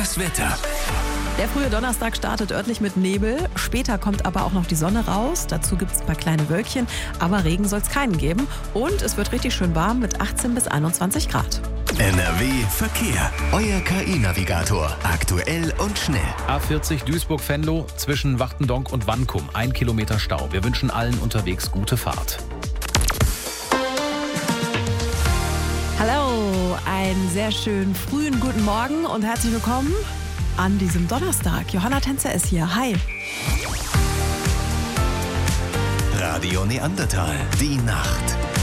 Das Wetter. Der frühe Donnerstag startet örtlich mit Nebel. Später kommt aber auch noch die Sonne raus. Dazu gibt es ein paar kleine Wölkchen. Aber Regen soll es keinen geben. Und es wird richtig schön warm mit 18 bis 21 Grad. NRW Verkehr. Euer KI-Navigator. Aktuell und schnell. A40 Duisburg-Venlo zwischen Wachtendonk und Wankum. 1 Kilometer Stau. Wir wünschen allen unterwegs gute Fahrt. Hallo, einen sehr schönen frühen guten Morgen und herzlich willkommen an diesem Donnerstag. Johanna Tänzer ist hier. Hi. Radio Neandertal. Die Nacht.